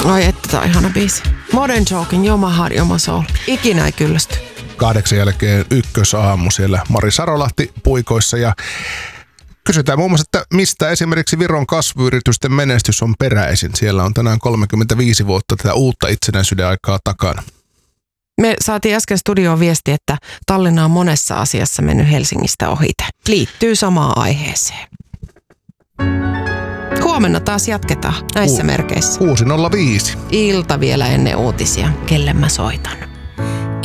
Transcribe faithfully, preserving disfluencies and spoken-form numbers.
Ai että, tää on ihana biisi. Modern Talking, You're My Heart, You're My Soul. Ikinä ei kyllästy. Kahdeksan jälkeen ykkösaamu siellä Mari Sarolahti puikoissa ja kysytään muun muassa, että mistä esimerkiksi Viron kasvuyritysten menestys on peräisin. Siellä on tänään kolmekymmentäviisi vuotta tätä uutta itsenäisyyden aikaa takana. Me saatiin äsken studioon viesti, että Tallinna on monessa asiassa mennyt Helsingistä ohite. Liittyy samaan aiheeseen. Huomenna taas jatketaan näissä Ku- merkeissä. kuusi nolla viisi. Ilta vielä ennen uutisia. Kelle mä soitan?